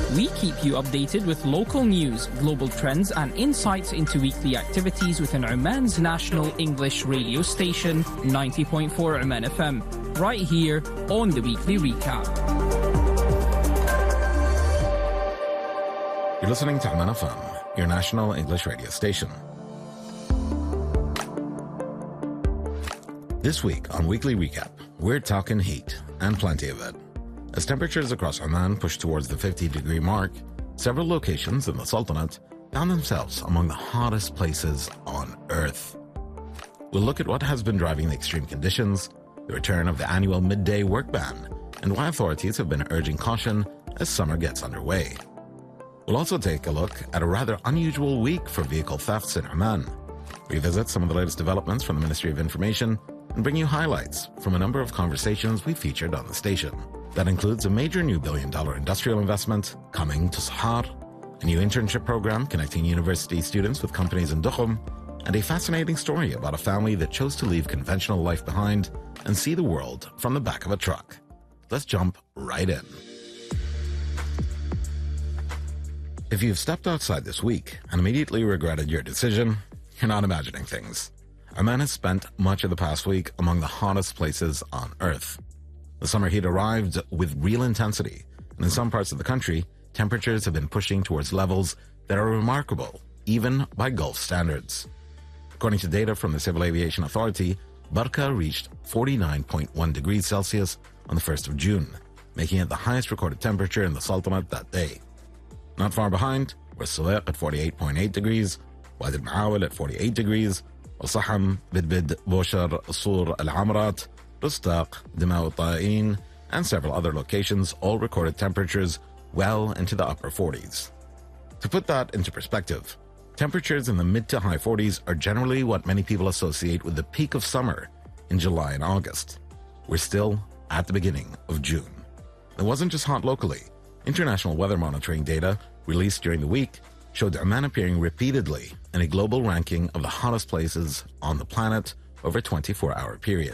We keep you updated with local news, global trends, and insights into weekly activities within Oman's national English radio station, 90.4 Oman FM, right here on the Weekly Recap. You're listening to Oman FM, your national English radio station. This week on Weekly Recap, we're talking heat and plenty of it. As temperatures across Oman push towards the 50-degree mark, several locations in the Sultanate found themselves among the hottest places on Earth. We'll look at what has been driving the extreme conditions, the return of the annual midday work ban, and why authorities have been urging caution as summer gets underway. We'll also take a look at a rather unusual week for vehicle thefts in Oman, revisit some of the latest developments from the Ministry of Information, and bring you highlights from a number of conversations we featured on the station. That includes a major new billion-dollar industrial investment coming to Sahar, a new internship program connecting university students with companies in Duqm, and a fascinating story about a family that chose to leave conventional life behind and see the world from the back of a truck. Let's jump right in. If you've stepped outside this week and immediately regretted your decision, you're not imagining things. Oman has spent much of the past week among the hottest places on Earth. The summer heat arrived with real intensity, and in some parts of the country, temperatures have been pushing towards levels that are remarkable, even by Gulf standards. According to data from the Civil Aviation Authority, Barqa reached 49.1 degrees Celsius on the 1st of June, making it the highest recorded temperature in the Sultanate that day. Not far behind were Suwaiq at 48.8 degrees, Wadi al-Maawil at 48 degrees, Al-Saham, Bidbid, Boshar, Sur, Al-Amrat, Rustaq, Dimau al-Ta'in, and several other locations all recorded temperatures well into the upper 40s. To put that into perspective, temperatures in the mid to high 40s are generally what many people associate with the peak of summer in July and August. We're still at the beginning of June. It wasn't just hot locally. International weather monitoring data released during the week showed Oman appearing repeatedly in a global ranking of the hottest places on the planet over a 24-hour period.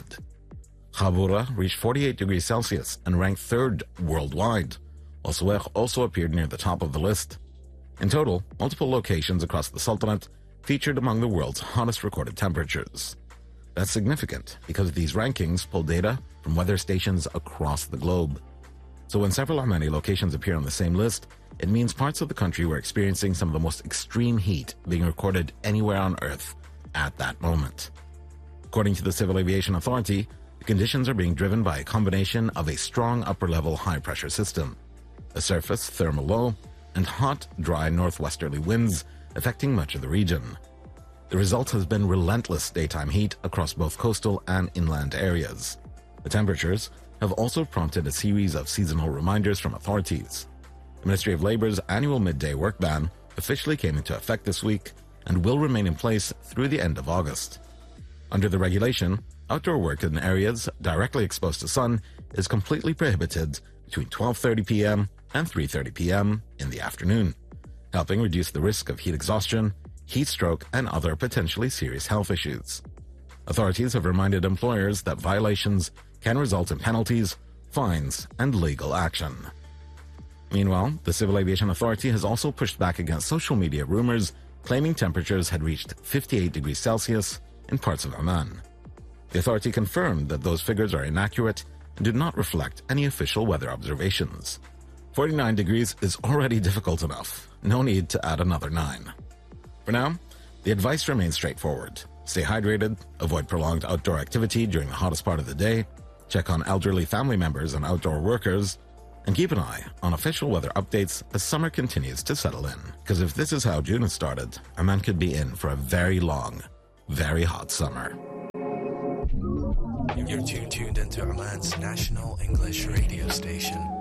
Khabura reached 48 degrees Celsius and ranked third worldwide, while Suwaiq also appeared near the top of the list. In total, multiple locations across the Sultanate featured among the world's hottest recorded temperatures. That's significant because these rankings pull data from weather stations across the globe. So when several Omani locations appear on the same list, it means parts of the country were experiencing some of the most extreme heat being recorded anywhere on Earth at that moment. According to the Civil Aviation Authority, the conditions are being driven by a combination of a strong upper-level high-pressure system, a surface thermal low, and hot, dry northwesterly winds affecting much of the region. The result has been relentless daytime heat across both coastal and inland areas. The temperatures have also prompted a series of seasonal reminders from authorities. The Ministry of Labour's annual midday work ban officially came into effect this week and will remain in place through the end of August. Under the regulation, outdoor work in areas directly exposed to sun is completely prohibited between 12:30 p.m. and 3:30 p.m. in the afternoon, helping reduce the risk of heat exhaustion, heat stroke, and other potentially serious health issues. Authorities have reminded employers that violations can result in penalties, fines, and legal action. Meanwhile, the Civil Aviation Authority has also pushed back against social media rumors claiming temperatures had reached 58 degrees Celsius in parts of Oman. The authority confirmed that those figures are inaccurate and do not reflect any official weather observations. 49 degrees is already difficult enough. No need to add another 9. For now, the advice remains straightforward. Stay hydrated, avoid prolonged outdoor activity during the hottest part of the day, check on elderly family members and outdoor workers, and keep an eye on official weather updates as summer continues to settle in. Because if this is how June has started, Oman could be in for a very long, very hot summer. You're tuned into Oman's national English radio station,